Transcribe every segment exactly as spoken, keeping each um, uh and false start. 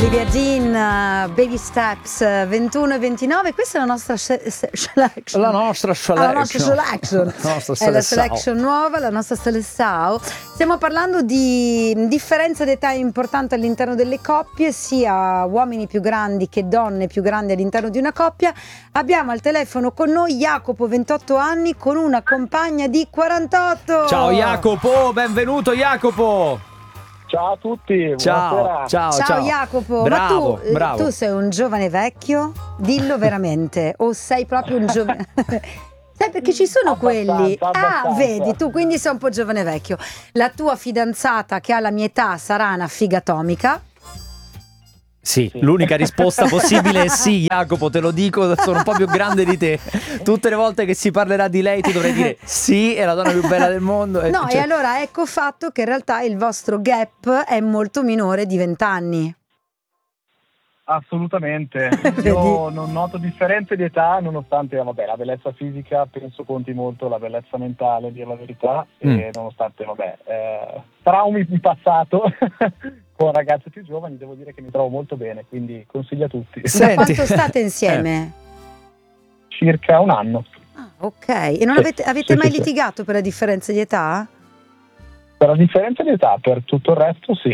Olivia Dean, uh, Baby Steps, uh, ventuno e ventinove. Questa è la nostra se- se- selection. La nostra selection. Ah, la nostra selection. La nostra è la seleção. selection nuova, la nostra seleção. Stiamo parlando di differenza d'età importante all'interno delle coppie, sia uomini più grandi che donne più grandi all'interno di una coppia. Abbiamo al telefono con noi Jacopo, ventotto anni, con una compagna di quarantotto. Ciao Jacopo, benvenuto Jacopo. Ciao a tutti, Ciao, buonasera. ciao, Ciao, ciao. Jacopo, Bravo, ma tu, bravo. tu sei un giovane vecchio? Dillo veramente, o sei proprio un giovane... Sai, perché ci sono Abbastanza, quelli... Ah, abbastanza. vedi, tu quindi sei un po' giovane vecchio. La tua fidanzata che ha la mia età sarà una figa atomica? Sì, Sì. l'unica risposta possibile è sì, Jacopo, te lo dico, sono un po' più grande di te. Tutte le volte che si parlerà di lei tu dovrai dire sì, è la donna più bella del mondo. No, cioè- e allora ecco fatto che in realtà il vostro gap è molto minore di vent'anni. Assolutamente. Vedi? Io non noto differenze di età, nonostante vabbè, la bellezza fisica penso conti molto, la bellezza mentale, a dire la verità, Mm. e nonostante vabbè, eh, traumi in passato con ragazze più giovani, devo dire che mi trovo molto bene, quindi consiglio a tutti. Da Senti. quanto state insieme? Circa un anno. Ah, ok. E non Sì, avete, avete sì, mai sì, sì. litigato per la differenza di età? Per la differenza di età, per tutto il resto sì.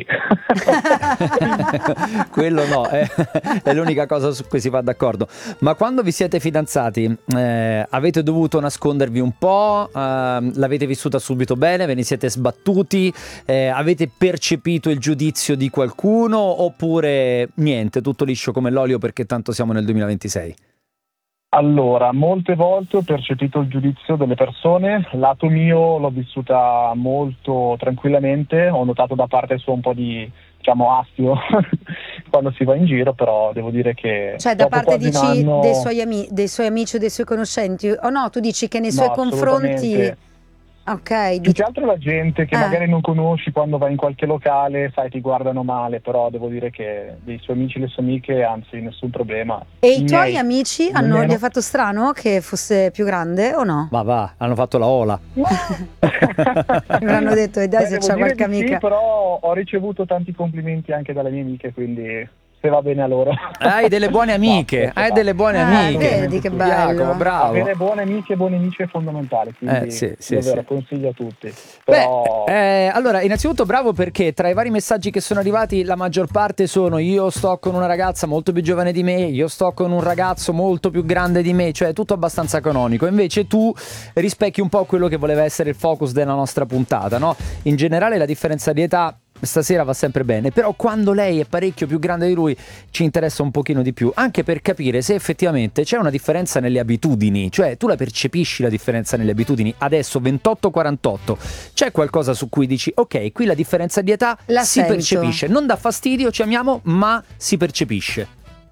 Quello no, è, è l'unica cosa su cui si va d'accordo. Ma quando vi siete fidanzati, eh, avete dovuto nascondervi un po'? Ehm, l'avete vissuta subito bene? Ve ne siete sbattuti? Eh, avete percepito il giudizio di qualcuno? Oppure niente, tutto liscio come l'olio perché tanto siamo nel duemilaventisei? Allora, molte volte ho percepito il giudizio delle persone, lato mio l'ho vissuta molto tranquillamente, ho notato da parte sua un po' di, diciamo, astio quando si va in giro, però devo dire che Cioè da dopo parte quasi un dici anno- dei, suoi ami- dei suoi amici o dei suoi conoscenti? O no, tu dici che nei No, suoi confronti... assolutamente. Ok, Più dici... che altro la gente che Eh. magari non conosci quando vai in qualche locale, sai, ti guardano male, però devo dire che dei suoi amici e le sue amiche, anzi, nessun problema. E i tuoi miei, amici hanno, nemmeno. gli ha fatto strano che fosse più grande o no? Ma va, hanno fatto la ola. Avranno detto, e dai, Beh, se devo c'è dire qualche di sì, amica... però ho ricevuto tanti complimenti anche dalle mie amiche, quindi se va bene a loro. Hai delle buone amiche, Basta, hai basta. delle buone Ah, amiche. vedi che Sì, bello. Jacopo, bravo. Avere buone amiche e buoni amici è fondamentale, quindi Eh, sì, sì, davvero sì. consiglio a tutti. Però Beh, eh, allora, innanzitutto bravo perché tra i vari messaggi che sono arrivati la maggior parte sono io sto con una ragazza molto più giovane di me, io sto con un ragazzo molto più grande di me, cioè tutto abbastanza canonico. Invece tu rispecchi un po' quello che voleva essere il focus della nostra puntata, no? In generale la differenza di età stasera va sempre bene, però quando lei è parecchio più grande di lui ci interessa un pochino di più, anche per capire se effettivamente c'è una differenza nelle abitudini, cioè tu la percepisci la differenza nelle abitudini. Adesso ventotto quarantotto, c'è qualcosa su cui dici ok, qui la differenza di età La si sento. percepisce, non dà fastidio, ci amiamo, ma si percepisce.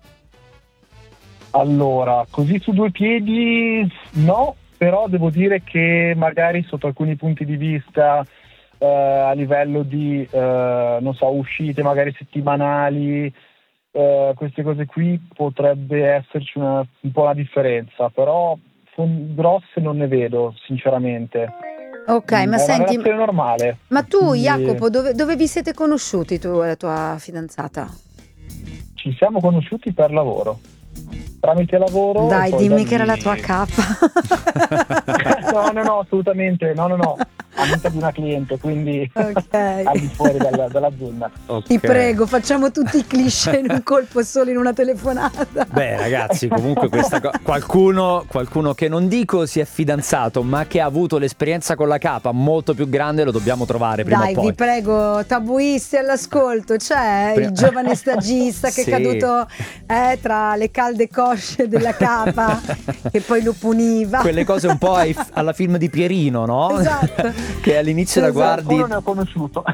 allora, così su due piedi no, però devo dire che magari sotto alcuni punti di vista, eh, a livello di, eh, non so, uscite magari settimanali, eh, queste cose qui potrebbe esserci una, un po' una differenza, però fon- grosse non ne vedo, sinceramente. Ok, Mm, ma è senti, una relazione normale. ma tu Quindi Jacopo, dove, dove vi siete conosciuti tu e la tua fidanzata? ci siamo conosciuti per lavoro. Tramite lavoro. Dai, e poi dimmi da che era la lì- tua capa. no, no, no, assolutamente, no, no, no, amica di una cliente, quindi Ok. al di fuori dalla- dall'azienda. Ti prego, facciamo tutti i cliché in un colpo solo in una telefonata. Beh ragazzi, comunque questa co- qualcuno, qualcuno che non dico si è fidanzato, ma che ha avuto l'esperienza con la capa molto più grande lo dobbiamo trovare prima Dai, o poi. vi prego, tabuisti all'ascolto, c'è Prima- il giovane stagista che Sì. è caduto eh, tra le calde cosce della capa che poi lo puniva. Quelle cose un po' ai- alla film di Pierino, no? Esatto. Che all'inizio la Esatto. guardi. Qualcuno ne ho conosciuto.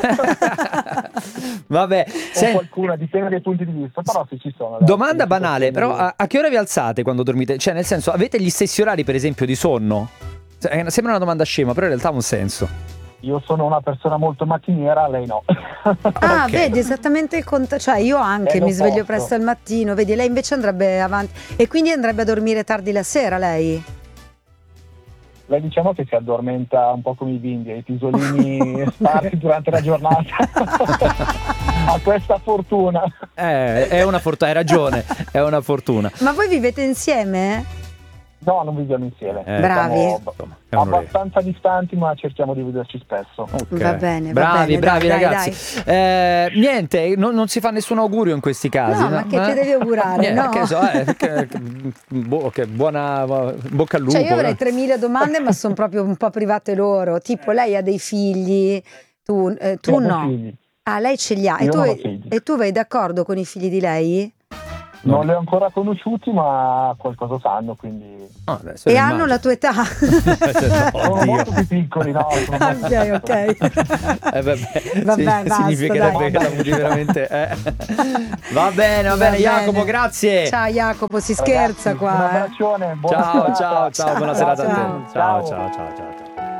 Vabbè, o se- qualcuna, dipende dai punti di vista, però sì, ci sono. dai, domanda sì, banale, sì, però a, a che ora vi alzate quando dormite? Cioè, nel senso, avete gli stessi orari, per esempio, di sonno? Cioè, eh, sembra una domanda scema, però in realtà ha un senso. Io sono una persona molto mattiniera, lei no. Ah, Ok. vedi, esattamente il conto. Cioè, io anche È mi sveglio l'opposto. presto al mattino, vedi, lei invece andrebbe avanti. E quindi andrebbe a dormire tardi la sera, lei? lei diciamo che si addormenta un po' come i bimbi, ai pisolini sparsi durante la giornata. Ha questa fortuna. Eh, è una fortuna, hai ragione, è una fortuna. Ma voi vivete insieme? No, non viviamo insieme. Eh, Bravi. Siamo Insomma, è un abbastanza distanti, ma cerchiamo di vederci spesso. Ok. Va bene, va bravi, bene, bravi dai, dai, ragazzi. Eh, niente, non, non si fa nessun augurio in questi casi. No, ma che ti devi augurare, Niente, no? Che so, eh, che, che, bo- che buona bocca al lupo. Cioè io avrei eh. tremila domande, ma sono proprio un po' private loro. Tipo, lei ha dei figli, tu, eh, tu Io ho no. figli. Ah, lei ce li ha. E Io tu, non ho figli. e tu vai d'accordo con i figli di lei? Non li ho ancora conosciuti, ma qualcosa sanno, quindi... Ah, adesso E lo hanno immagino. la tua età? Sono Oddio. molto più piccoli, no? Sono molto più Ok, piccoli. ok. Eh, vabbè, Vabbè, sì, basta, significherebbe dai. che la Mugi veramente eh. Va bene, va, Va bene, bene. Jacopo, grazie. Ciao Jacopo, si scherza Ragazzi, un qua. Eh. abbraccione, buona Ciao, serata. ciao, ciao, buona Ciao, serata a ciao. te. Ciao, ciao, ciao, ciao, ciao.